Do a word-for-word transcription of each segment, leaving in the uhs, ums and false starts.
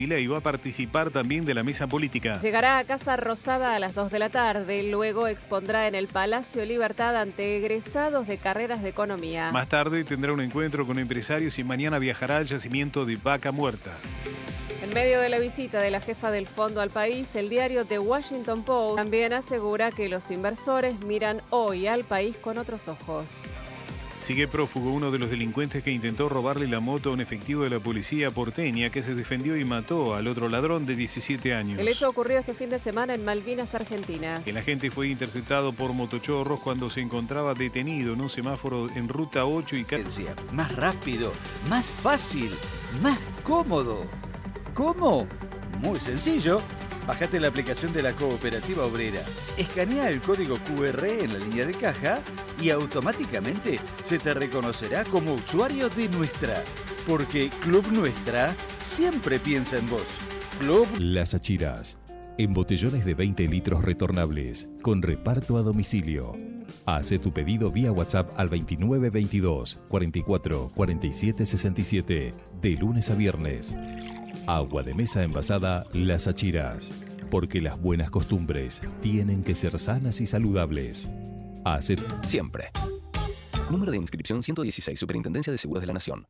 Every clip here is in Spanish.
Y va a participar también de la mesa política. Llegará a Casa Rosada a las dos de la tarde, luego expondrá en el Palacio Libertad ante egresados de carreras de economía. Más tarde tendrá un encuentro con empresarios y mañana viajará al yacimiento de Vaca Muerta. En medio de la visita de la jefa del fondo al país, el diario The Washington Post también asegura que los inversores miran hoy al país con otros ojos. Sigue prófugo uno de los delincuentes que intentó robarle la moto a un efectivo de la policía porteña que se defendió y mató al otro ladrón de diecisiete años. El hecho ocurrió este fin de semana en Malvinas, Argentina. El agente fue interceptado por motochorros cuando se encontraba detenido en un semáforo en ruta ocho y... Más rápido, más fácil, más cómodo. ¿Cómo? Muy sencillo. Bájate la aplicación de la Cooperativa Obrera, escanea el código cu erre en la línea de caja y automáticamente se te reconocerá como usuario de Nuestra. Porque Club Nuestra siempre piensa en vos. Club Las Achiras, en botellones de veinte litros retornables, con reparto a domicilio. Hace tu pedido vía WhatsApp al veintinueve veintidós cuarenta y cuatro cuarenta y siete sesenta y siete, de lunes a viernes. Agua de mesa envasada Las Achiras, porque las buenas costumbres tienen que ser sanas y saludables. Hace siempre. Número de inscripción ciento dieciséis, Superintendencia de Seguros de la Nación.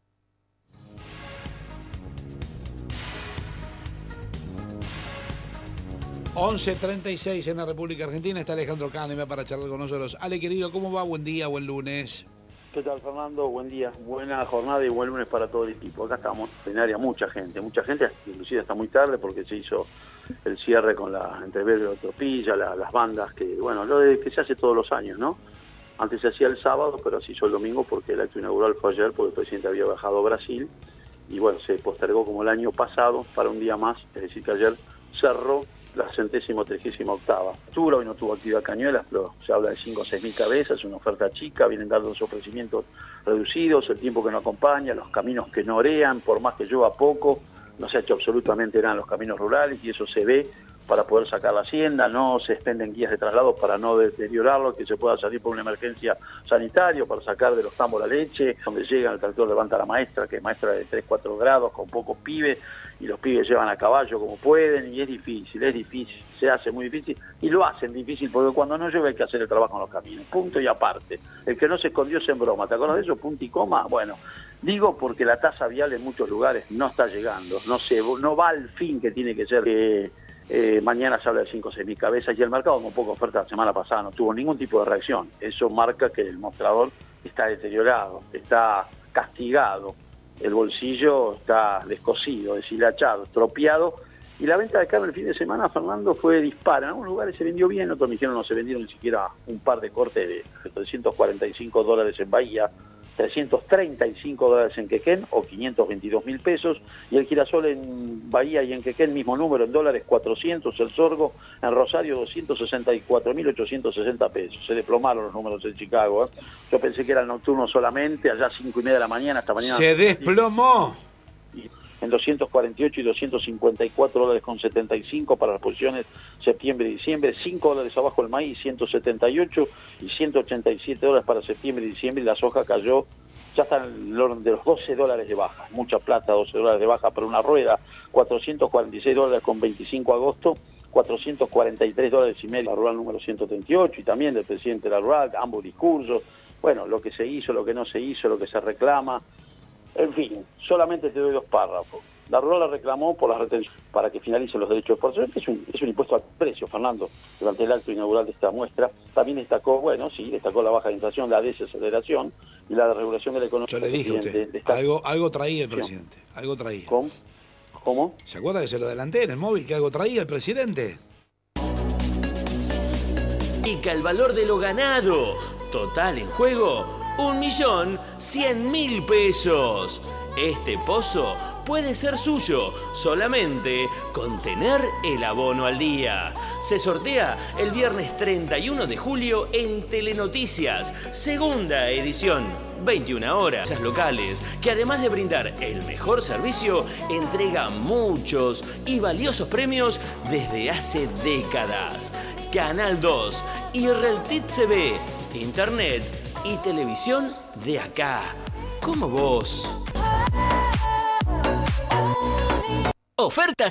once treinta y seis en la República Argentina. Está Alejandro Kahneman para charlar con nosotros. Ale, querido, ¿cómo va? Buen día, buen lunes. ¿Qué tal, Fernando? Buen día, buena jornada y buen lunes para todo el equipo. Acá estamos en área, mucha gente, mucha gente, inclusive hasta muy tarde porque se hizo el cierre con la entre Belgrado y Tropilla, la, las bandas, que bueno, lo de, que se hace todos los años, ¿no? Antes se hacía el sábado, pero se hizo el domingo porque el acto inaugural fue ayer porque el presidente había viajado a Brasil y bueno, se postergó como el año pasado para un día más, es decir que ayer cerró la centésimo trigésima octava. Hoy no tuvo actividad Cañuelas, pero se habla de cinco o seis mil cabezas, una oferta chica, vienen dando los ofrecimientos reducidos, el tiempo que no acompaña, los caminos que no orean, por más que llueva poco, no se ha hecho absolutamente nada en los caminos rurales y eso se ve para poder sacar la hacienda, no se expenden guías de traslado para no deteriorarlo, que se pueda salir por una emergencia sanitaria, para sacar de los tambos la leche, donde llegan el tractor levanta a la maestra, que es maestra de tres, cuatro grados, con pocos pibes, y los pibes llevan a caballo como pueden, y es difícil, es difícil, se hace muy difícil, y lo hacen difícil, porque cuando no llueve hay que hacer el trabajo en los caminos, punto y aparte. El que no se escondió se embroma, ¿te acuerdas de eso? Punto y coma, bueno, digo porque la tasa vial en muchos lugares no está llegando, no se, no va al fin que tiene que ser. Eh, eh, mañana se habla de cinco o seis mil cabezas, y el mercado con poca oferta la semana pasada no tuvo ningún tipo de reacción. Eso marca que el mostrador está deteriorado, está castigado. El bolsillo está descosido, deshilachado, estropeado. Y la venta de carne el fin de semana, Fernando, fue dispara. En algunos lugares se vendió bien, otros me dijeron no se vendieron ni siquiera un par de cortes de trescientos cuarenta y cinco dólares en Bahía, trescientos treinta y cinco dólares en Quequén o quinientos veintidós mil pesos. Y el girasol en Bahía y en Quequén, mismo número, en dólares cuatrocientos. El sorgo en Rosario, doscientos sesenta y cuatro mil ochocientos sesenta pesos. Se desplomaron los números en Chicago. ¿eh? Yo pensé que era el nocturno solamente, allá cinco y media de la mañana, hasta mañana. ¡Se desplomó! En doscientos cuarenta y ocho y doscientos cincuenta y cuatro dólares con setenta y cinco para las posiciones septiembre y diciembre, cinco dólares abajo el maíz, ciento setenta y ocho y ciento ochenta y siete dólares para septiembre y diciembre, y la soja cayó, ya está en el orden de los doce dólares de baja, mucha plata, doce dólares de baja para una rueda, cuatrocientos cuarenta y seis dólares con veinticinco de agosto, cuatrocientos cuarenta y tres dólares y medio, la rural número ciento treinta y ocho, y también del presidente de la rural, ambos discursos, bueno, lo que se hizo, lo que no se hizo, lo que se reclama. En fin, solamente te doy dos párrafos. La rural la reclamó por las retenciones para que finalicen los derechos de exportación, que es un, es un impuesto al precio, Fernando, durante el acto inaugural de esta muestra. También destacó, bueno, sí, destacó la baja de inflación, la desaceleración y la regulación de la economía. Yo le dije a usted, esta... algo, algo traía el presidente, algo traía. ¿Cómo? ¿Cómo? ¿Se acuerda que se lo adelanté en el móvil, que algo traía el presidente? Y que el valor de lo ganado, total en juego, un millón cien mil pesos. Este pozo puede ser suyo solamente con tener el abono al día. Se sortea el viernes treinta y uno de julio en Telenoticias, segunda edición, veintiuna horas. Locales que además de brindar el mejor servicio, entrega muchos y valiosos premios desde hace décadas. Canal dos y Reltit T V, Internet y televisión de acá, como vos. Ofertas